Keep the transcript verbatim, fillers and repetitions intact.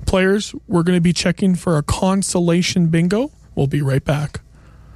players, we're going to be checking for a consolation bingo. We'll be right back.